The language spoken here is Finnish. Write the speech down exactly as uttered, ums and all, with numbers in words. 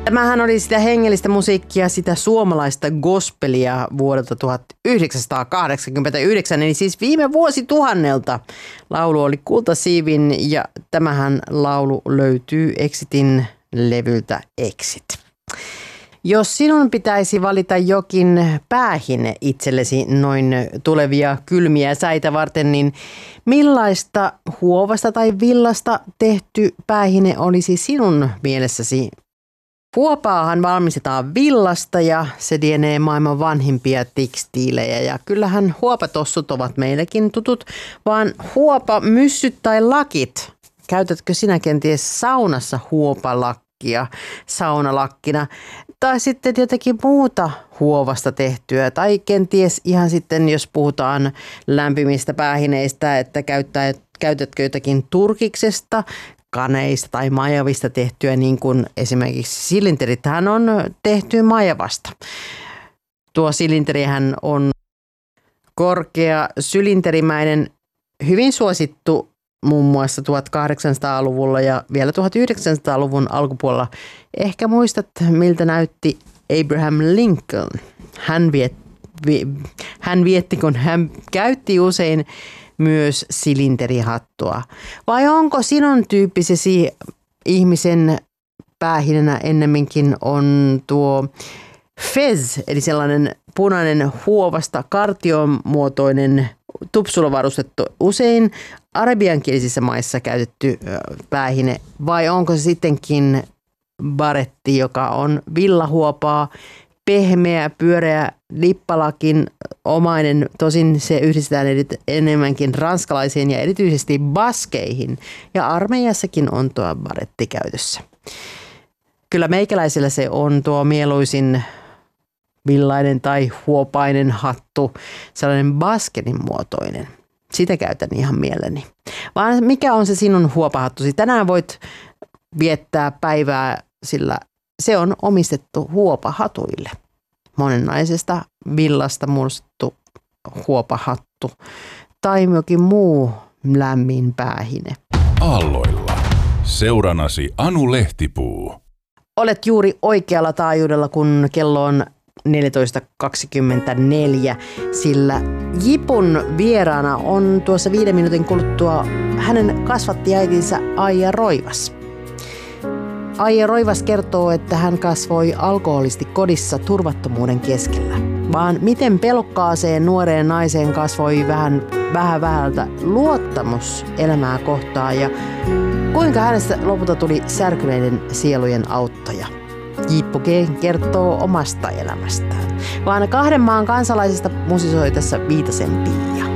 Tämähän oli sitä hengellistä musiikkia, sitä suomalaista gospelia vuodelta tuhatyhdeksänsataakahdeksankymmentäyhdeksän, eli siis viime vuosituhannelta. Laulu oli Kultasiivin ja tämähän laulu löytyy Exitin levyltä Exit. Jos sinun pitäisi valita jokin päähine itsellesi noin tulevia kylmiä säitä varten, niin millaista huovasta tai villasta tehty päähine olisi sinun mielessäsi? Huopaahan valmistetaan villasta ja se lienee maailman vanhimpia tekstiilejä ja kyllähän huopatossut ovat meillekin tutut, vaan huopamyssyt tai lakit. Käytätkö sinä kenties saunassa huopalakkia saunalakkina tai sitten jotakin muuta huovasta tehtyä tai kenties ihan sitten jos puhutaan lämpimistä päähineistä, että käyttää, käytätkö jotakin turkiksesta, kaneista tai majavista tehtyä, niin kuin esimerkiksi silinterithän on tehty majavasta. Tuo silinterihän on korkea sylinterimäinen, hyvin suosittu muun muassa tuhatkahdeksansataaluvulla ja vielä tuhatyhdeksänsataaluvun alkupuolella. Ehkä muistat, miltä näytti Abraham Lincoln. Hän, viet, vi, hän vietti, kun hän käytti usein myös silinterihattua. Vai onko sinun tyyppisesi ihmisen päähinenä ennemminkin on tuo fez, eli sellainen punainen huovasta kartiomuotoinen tupsulla varustettu, usein arabiankielisissä maissa käytetty päähine, vai onko se sittenkin baretti, joka on villahuopaa, pehmeä, pyöreä, lippalakin omainen, tosin se yhdistetään enemmänkin ranskalaisiin ja erityisesti baskeihin, ja armeijassakin on tuo baretti käytössä. Kyllä meikäläisellä se on tuo mieluisin villainen tai huopainen hattu, sellainen basketin muotoinen. Sitä käytän ihan mieleni. Vaan mikä on se sinun huopahattusi? Tänään voit viettää päivää, sillä se on omistettu huopahatuille. Monenlaisesta villasta muodostettu huopahattu tai jokin muu lämmin päähine. Aalloilla. Seuranasi Anu Lehtipuu. Olet juuri oikealla taajuudella, kun kello on neljätoista kaksikymmentäneljä, sillä Jipun vieraana on tuossa viiden minuutin kuluttua hänen kasvattiäitinsä Aija Roivas. Aija Roivas kertoo, että hän kasvoi alkoholistikodissa turvattomuuden keskellä. Vaan miten pelokkaaseen nuoreen naiseen kasvoi vähän vähän vähältä luottamus elämää kohtaan ja kuinka hänestä lopulta tuli särkyneiden sielujen auttaja. Jippo G kertoo omasta elämästään. Vaan kahden maan kansalaisista musisoi tässä Viitasen Pia.